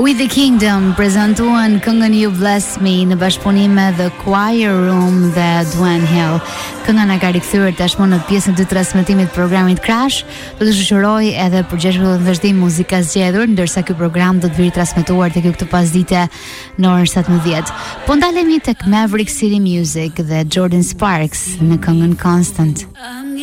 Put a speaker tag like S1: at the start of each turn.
S1: With the Kingdom prezantuan këngën You Bless Me në bashkëpunim me The Choir Room dhe Duane Hill. Kënga na ka rikthyer tashmë në pjesën e dytë të transmetimit të programit Crash. Do të shoqëroj edhe përgjeshëm të vazhdim muzika zgjedhur, ndërsa ky program do të vijë transmetuar tek ju këtë pasdite në orën 17. Po ndalemi tek Maverick City Music dhe Jordan Sparks në këngën Constant.